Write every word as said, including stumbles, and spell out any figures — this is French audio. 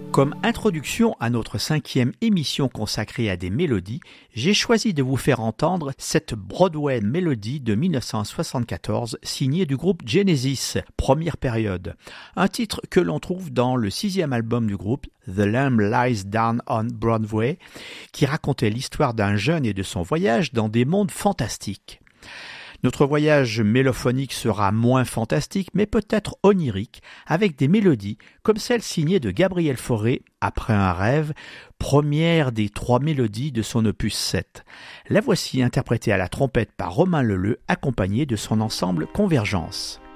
Comme introduction à notre cinquième émission consacrée à des mélodies, j'ai choisi de vous faire entendre cette Broadway Melody de mille neuf cent soixante-quatorze signée du groupe Genesis, première période. Un titre que l'on trouve dans le sixième album du groupe, The Lamb Lies Down on Broadway, qui racontait l'histoire d'un jeune et de son voyage dans des mondes fantastiques. Notre voyage mélophonique sera moins fantastique, mais peut-être onirique, avec des mélodies comme celle signée de Gabriel Fauré, Après un rêve, première des trois mélodies de son opus sept. La voici interprétée à la trompette par Romain Leleu, accompagnée de son ensemble Convergence.